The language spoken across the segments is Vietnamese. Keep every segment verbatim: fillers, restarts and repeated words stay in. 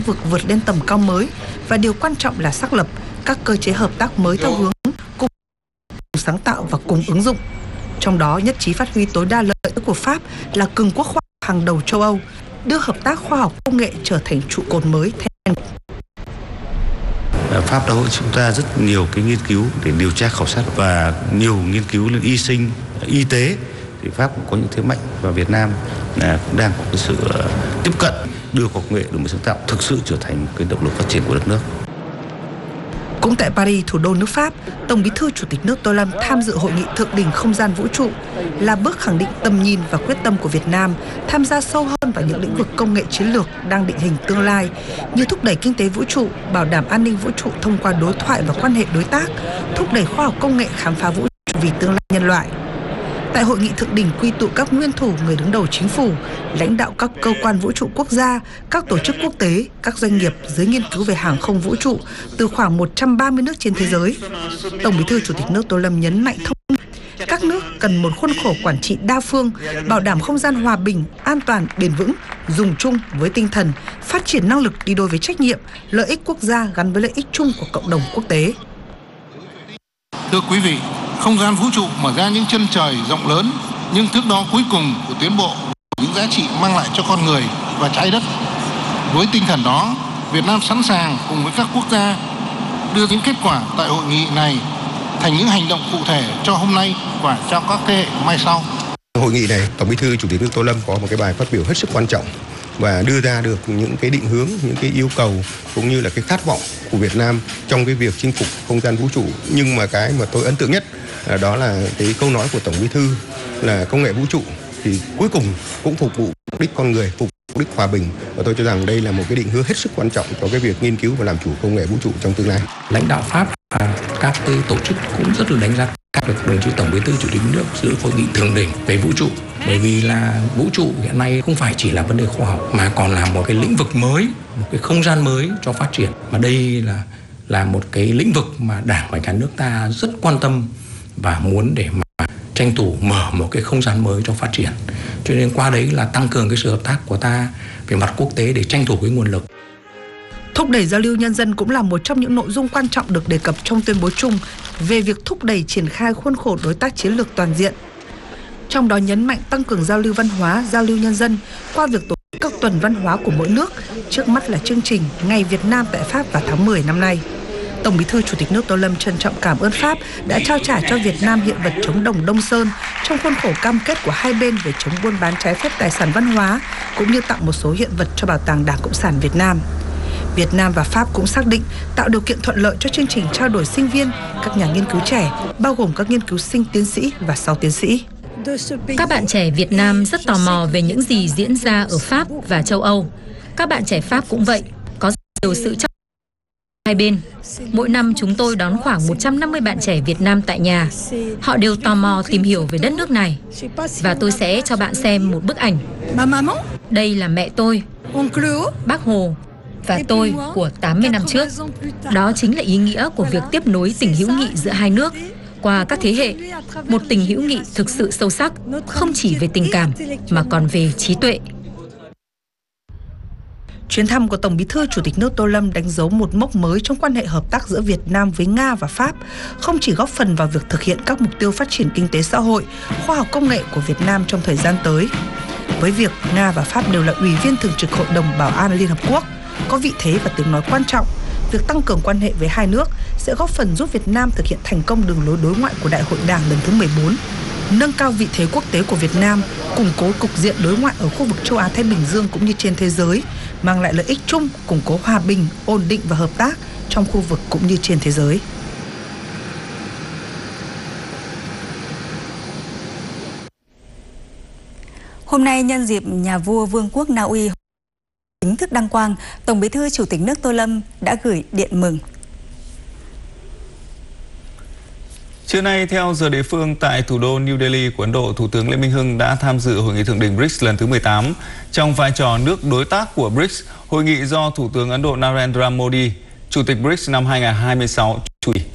vực vượt lên tầm cao mới và điều quan trọng là xác lập các cơ chế hợp tác mới theo hướng cùng sáng tạo và cùng ứng dụng. Trong đó nhất trí phát huy tối đa lợi ích của Pháp là cường quốc khoa học hàng đầu châu Âu, đưa hợp tác khoa học công nghệ trở thành trụ cột mới. Pháp đã hỗ trợ chúng ta rất nhiều cái nghiên cứu để điều tra khảo sát và nhiều nghiên cứu lên y sinh, y tế. Thì Pháp cũng có những thế mạnh và Việt Nam là cũng đang có cái sự tiếp cận đưa khoa học công nghệ đổi mới sáng tạo thực sự trở thành cái động lực phát triển của đất nước. Cũng tại Paris, thủ đô nước Pháp, Tổng Bí thư Chủ tịch nước Tô Lâm tham dự hội nghị thượng đỉnh không gian vũ trụ là bước khẳng định tầm nhìn và quyết tâm của Việt Nam tham gia sâu hơn vào những lĩnh vực công nghệ chiến lược đang định hình tương lai như thúc đẩy kinh tế vũ trụ, bảo đảm an ninh vũ trụ thông qua đối thoại và quan hệ đối tác, thúc đẩy khoa học công nghệ khám phá vũ trụ vì tương lai nhân loại. Tại hội nghị thượng đỉnh quy tụ các nguyên thủ, người đứng đầu chính phủ, lãnh đạo các cơ quan vũ trụ quốc gia, các tổ chức quốc tế, các doanh nghiệp, giới nghiên cứu về hàng không vũ trụ từ khoảng một trăm ba mươi nước trên thế giới. Tổng Bí thư Chủ tịch nước Tô Lâm nhấn mạnh thông các nước cần một khuôn khổ quản trị đa phương, bảo đảm không gian hòa bình, an toàn, bền vững, dùng chung với tinh thần phát triển năng lực đi đôi với trách nhiệm, lợi ích quốc gia gắn với lợi ích chung của cộng đồng quốc tế. Thưa quý vị, không gian vũ trụ mở ra những chân trời rộng lớn, nhưng thước đo cuối cùng của tiến bộ, những giá trị mang lại cho con người và trái đất. Với tinh thần đó, Việt Nam sẵn sàng cùng với các quốc gia đưa những kết quả tại hội nghị này thành những hành động cụ thể cho hôm nay và cho các thế hệ mai sau. Hội nghị này, Tổng Bí thư Chủ tịch nước Tô Lâm có một cái bài phát biểu hết sức quan trọng và đưa ra được những cái định hướng, những cái yêu cầu cũng như là cái khát vọng của Việt Nam trong cái việc chinh phục không gian vũ trụ. Nhưng mà cái mà tôi ấn tượng nhất đó là cái câu nói của Tổng Bí thư là công nghệ vũ trụ thì cuối cùng cũng phục vụ mục đích con người, phục vụ mục đích hòa bình, và tôi cho rằng đây là một cái định hướng hết sức quan trọng cho cái việc nghiên cứu và làm chủ công nghệ vũ trụ trong tương lai. Lãnh đạo Pháp và các cái tổ chức cũng rất là đánh giá cao được đồng chí Tổng Bí thư Chủ tịch nước dự hội nghị thượng đỉnh về vũ trụ, bởi vì là vũ trụ hiện nay không phải chỉ là vấn đề khoa học mà còn là một cái lĩnh vực mới, một cái không gian mới cho phát triển, mà đây là là một cái lĩnh vực mà Đảng và Nhà nước ta rất quan tâm và muốn để mà tranh thủ mở một cái không gian mới cho phát triển. Cho nên qua đấy là tăng cường cái sự hợp tác của ta về mặt quốc tế để tranh thủ cái nguồn lực. Thúc đẩy giao lưu nhân dân cũng là một trong những nội dung quan trọng được đề cập trong tuyên bố chung về việc thúc đẩy triển khai khuôn khổ đối tác chiến lược toàn diện. Trong đó nhấn mạnh tăng cường giao lưu văn hóa, giao lưu nhân dân qua việc tổ chức các tuần văn hóa của mỗi nước, trước mắt là chương trình Ngày Việt Nam tại Pháp vào tháng mười năm nay. Tổng Bí thư Chủ tịch nước Tô Lâm trân trọng cảm ơn Pháp đã trao trả cho Việt Nam hiện vật trống đồng Đông Sơn trong khuôn khổ cam kết của hai bên về chống buôn bán trái phép tài sản văn hóa, cũng như tặng một số hiện vật cho Bảo tàng Đảng Cộng sản Việt Nam. Việt Nam và Pháp cũng xác định tạo điều kiện thuận lợi cho chương trình trao đổi sinh viên, các nhà nghiên cứu trẻ, bao gồm các nghiên cứu sinh tiến sĩ và sau tiến sĩ. Các bạn trẻ Việt Nam rất tò mò về những gì diễn ra ở Pháp và châu Âu. Các bạn trẻ Pháp cũng vậy, có nhiều sự trao hai bên. Mỗi năm chúng tôi đón khoảng một trăm năm mươi bạn trẻ Việt Nam tại nhà. Họ đều tò mò tìm hiểu về đất nước này. Và tôi sẽ cho bạn xem một bức ảnh. Đây là mẹ tôi, Bác Hồ và tôi của tám mươi năm trước. Đó chính là ý nghĩa của việc tiếp nối tình hữu nghị giữa hai nước qua các thế hệ. Một tình hữu nghị thực sự sâu sắc, không chỉ về tình cảm mà còn về trí tuệ. Chuyến thăm của Tổng Bí thư Chủ tịch nước Tô Lâm đánh dấu một mốc mới trong quan hệ hợp tác giữa Việt Nam với Nga và Pháp, không chỉ góp phần vào việc thực hiện các mục tiêu phát triển kinh tế xã hội, khoa học công nghệ của Việt Nam trong thời gian tới. Với việc Nga và Pháp đều là ủy viên thường trực Hội đồng Bảo an Liên Hợp Quốc, có vị thế và tiếng nói quan trọng, việc tăng cường quan hệ với hai nước sẽ góp phần giúp Việt Nam thực hiện thành công đường lối đối ngoại của Đại hội Đảng lần thứ mười bốn, nâng cao vị thế quốc tế của Việt Nam, củng cố cục diện đối ngoại ở khu vực châu Á-Thái Bình Dương cũng như trên thế giới, mang lại lợi ích chung, củng cố hòa bình, ổn định và hợp tác trong khu vực cũng như trên thế giới. Hôm nay nhân dịp nhà vua Vương quốc Na Uy chính thức đăng quang, Tổng Bí thư Chủ tịch nước Tô Lâm đã gửi điện mừng. Trưa nay, theo giờ địa phương tại thủ đô New Delhi của Ấn Độ, Thủ tướng Lê Minh Hưng đã tham dự hội nghị thượng đỉnh bê rê i xê lần thứ mười tám. Trong vai trò nước đối tác của bê rê i xê, hội nghị do Thủ tướng Ấn Độ Narendra Modi, Chủ tịch bê rê i xê năm hai nghìn không trăm hai mươi sáu, chủ trì.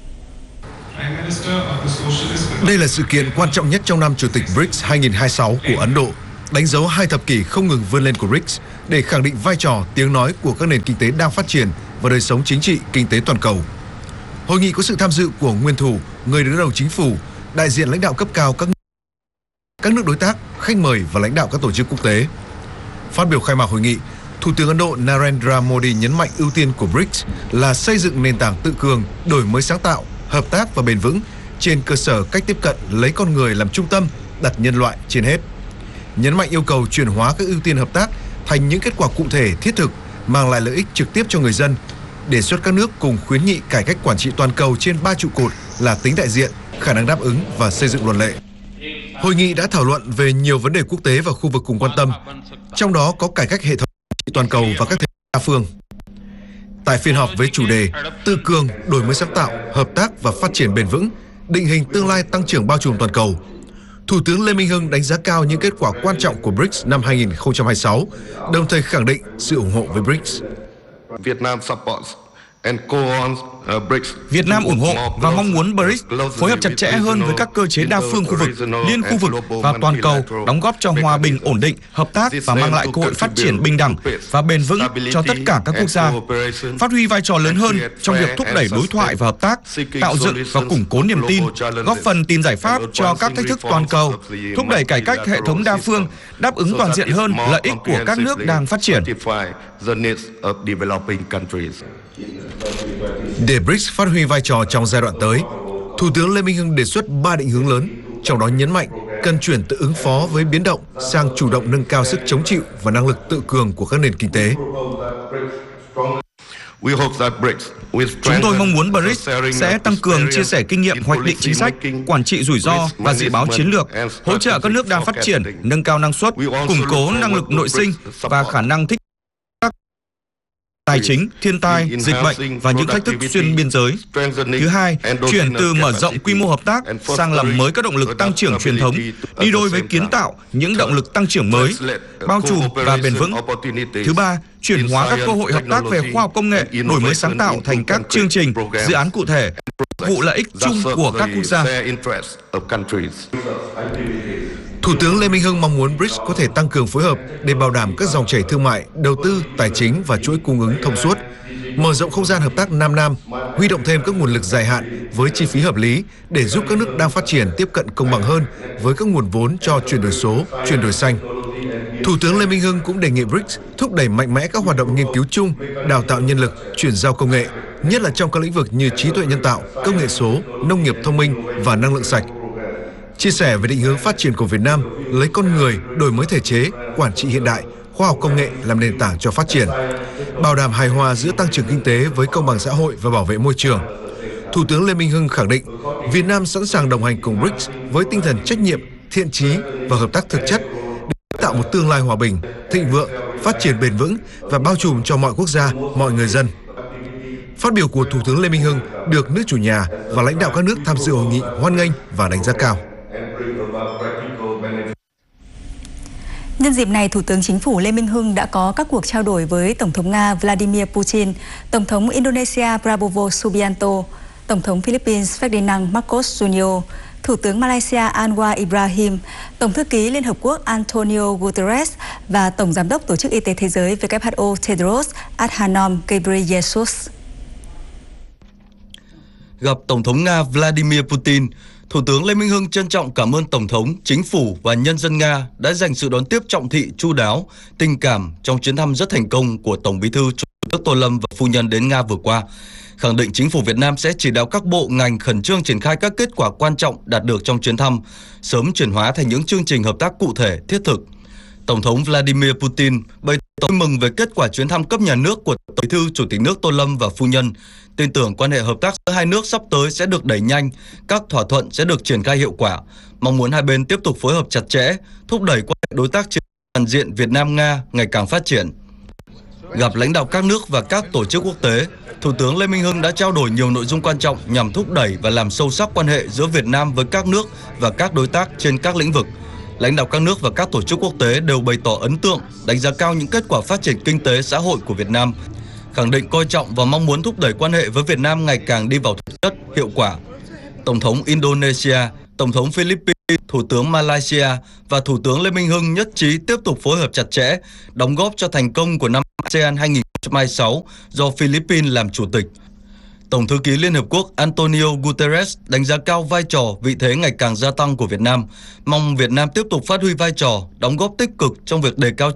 Đây là sự kiện quan trọng nhất trong năm Chủ tịch bê rê i xê hai nghìn không trăm hai mươi sáu của Ấn Độ, đánh dấu hai thập kỷ không ngừng vươn lên của bê rê i xê, để khẳng định vai trò, tiếng nói của các nền kinh tế đang phát triển và đời sống chính trị, kinh tế toàn cầu. Hội nghị có sự tham dự của nguyên thủ, người đứng đầu chính phủ, đại diện lãnh đạo cấp cao các các nước đối tác, khách mời và lãnh đạo các tổ chức quốc tế. Phát biểu khai mạc hội nghị, Thủ tướng Ấn Độ Narendra Modi nhấn mạnh ưu tiên của bê rê i xê là xây dựng nền tảng tự cường, đổi mới sáng tạo, hợp tác và bền vững trên cơ sở cách tiếp cận lấy con người làm trung tâm, đặt nhân loại trên hết. Nhấn mạnh yêu cầu chuyển hóa các ưu tiên hợp tác thành những kết quả cụ thể, thiết thực, mang lại lợi ích trực tiếp cho người dân, đề xuất các nước cùng khuyến nghị cải cách quản trị toàn cầu trên ba trụ cột là tính đại diện, khả năng đáp ứng và xây dựng luật lệ. Hội nghị đã thảo luận về nhiều vấn đề quốc tế và khu vực cùng quan tâm, trong đó có cải cách hệ thống quản trị toàn cầu và các thể đa phương. Tại phiên họp với chủ đề tự cường, đổi mới sáng tạo, hợp tác và phát triển bền vững, định hình tương lai tăng trưởng bao trùm toàn cầu, Thủ tướng Lê Minh Hưng đánh giá cao những kết quả quan trọng của bê rê i xê năm hai nghìn không trăm hai mươi sáu, đồng thời khẳng định sự ủng hộ với bê rê i xê. Việt Nam ủng hộ và mong muốn bê rê i xê phối hợp chặt chẽ hơn với các cơ chế đa phương khu vực, liên khu vực và toàn cầu, đóng góp cho hòa bình, ổn định, hợp tác và mang lại cơ hội phát triển bình đẳng và bền vững cho tất cả các quốc gia. Phát huy vai trò lớn hơn trong việc thúc đẩy đối thoại và hợp tác, tạo dựng và củng cố niềm tin, góp phần tìm giải pháp cho các thách thức toàn cầu, thúc đẩy cải cách hệ thống đa phương, đáp ứng toàn diện hơn lợi ích của các nước đang phát triển. Để bê rê i xê phát huy vai trò trong giai đoạn tới, Thủ tướng Lê Minh Hưng đề xuất ba định hướng lớn, trong đó nhấn mạnh cần chuyển từ ứng phó với biến động sang chủ động nâng cao sức chống chịu và năng lực tự cường của các nền kinh tế. Chúng tôi mong muốn bê rê i xê sẽ tăng cường chia sẻ kinh nghiệm hoạch định chính sách, quản trị rủi ro và dự báo chiến lược, hỗ trợ các nước đang phát triển, nâng cao năng suất, củng cố năng lực nội sinh và khả năng thích tài chính, thiên tai, dịch bệnh và những thách thức xuyên biên giới. Thứ hai, chuyển từ mở rộng quy mô hợp tác sang làm mới các động lực tăng trưởng truyền thống, đi đôi với kiến tạo những động lực tăng trưởng mới, bao trùm và bền vững. Thứ ba, chuyển hóa các cơ hội hợp tác về khoa học công nghệ, đổi mới sáng tạo thành các chương trình, dự án cụ thể, vụ lợi ích chung của các quốc gia. Thủ tướng Lê Minh Hưng mong muốn bê rê i xê có thể tăng cường phối hợp để bảo đảm các dòng chảy thương mại, đầu tư, tài chính và chuỗi cung ứng thông suốt, mở rộng không gian hợp tác Nam Nam, huy động thêm các nguồn lực dài hạn với chi phí hợp lý để giúp các nước đang phát triển tiếp cận công bằng hơn với các nguồn vốn cho chuyển đổi số, chuyển đổi xanh. Thủ tướng Lê Minh Hưng cũng đề nghị bê rê i xê thúc đẩy mạnh mẽ các hoạt động nghiên cứu chung, đào tạo nhân lực, chuyển giao công nghệ, nhất là trong các lĩnh vực như trí tuệ nhân tạo, công nghệ số, nông nghiệp thông minh và năng lượng sạch. Chia sẻ về định hướng phát triển của Việt Nam, lấy con người, đổi mới thể chế, quản trị hiện đại, khoa học công nghệ làm nền tảng cho phát triển, bảo đảm hài hòa giữa tăng trưởng kinh tế với công bằng xã hội và bảo vệ môi trường. Thủ tướng Lê Minh Hưng khẳng định Việt Nam sẵn sàng đồng hành cùng bê rê i xê với tinh thần trách nhiệm, thiện chí và hợp tác thực chất để tạo một tương lai hòa bình, thịnh vượng, phát triển bền vững và bao trùm cho mọi quốc gia, mọi người dân. Phát biểu của Thủ tướng Lê Minh Hưng được nước chủ nhà và lãnh đạo các nước tham dự hội nghị hoan nghênh và đánh giá cao. Nhân dịp này, Thủ tướng Chính phủ Lê Minh Hưng đã có các cuộc trao đổi với Tổng thống Nga Vladimir Putin, Tổng thống Indonesia Prabowo Subianto, Tổng thống Philippines Ferdinand Marcos Junior, Thủ tướng Malaysia Anwar Ibrahim, Tổng thư ký Liên Hợp Quốc Antonio Guterres và Tổng Giám đốc Tổ chức Y tế Thế giới W H O Tedros Adhanom Ghebreyesus. Gặp Tổng thống Nga Vladimir Putin, Thủ tướng Lê Minh Hưng trân trọng cảm ơn Tổng thống, Chính phủ và nhân dân Nga đã dành sự đón tiếp trọng thị, chu đáo, tình cảm trong chuyến thăm rất thành công của Tổng Bí thư Chủ tịch nước Tô Lâm và phu nhân đến Nga vừa qua. Khẳng định Chính phủ Việt Nam sẽ chỉ đạo các bộ ngành khẩn trương triển khai các kết quả quan trọng đạt được trong chuyến thăm, sớm chuyển hóa thành những chương trình hợp tác cụ thể, thiết thực. Tổng thống Vladimir Putin bày tỏ vui mừng về kết quả chuyến thăm cấp nhà nước của Tổng Bí thư Chủ tịch nước Tô Lâm và phu nhân, tin tưởng quan hệ hợp tác giữa hai nước sắp tới sẽ được đẩy nhanh, các thỏa thuận sẽ được triển khai hiệu quả, mong muốn hai bên tiếp tục phối hợp chặt chẽ, thúc đẩy quan hệ đối tác chiến lược toàn diện Việt Nam-Nga ngày càng phát triển. Gặp lãnh đạo các nước và các tổ chức quốc tế, Thủ tướng Lê Minh Hưng đã trao đổi nhiều nội dung quan trọng nhằm thúc đẩy và làm sâu sắc quan hệ giữa Việt Nam với các nước và các đối tác trên các lĩnh vực. Lãnh đạo các nước và các tổ chức quốc tế đều bày tỏ ấn tượng, đánh giá cao những kết quả phát triển kinh tế xã hội của Việt Nam, khẳng định coi trọng và mong muốn thúc đẩy quan hệ với Việt Nam ngày càng đi vào thực chất, hiệu quả. Tổng thống Indonesia, Tổng thống Philippines Thủ tướng Malaysia và Thủ tướng Lê Minh Hưng nhất trí tiếp tục phối hợp chặt chẽ, đóng góp cho thành công của năm a sê an hai không hai sáu do Philippines làm chủ tịch. Tổng thư ký Liên Hợp Quốc Antonio Guterres đánh giá cao vai trò, vị thế ngày càng gia tăng của Việt Nam, mong Việt Nam tiếp tục phát huy vai trò, đóng góp tích cực trong việc đề cao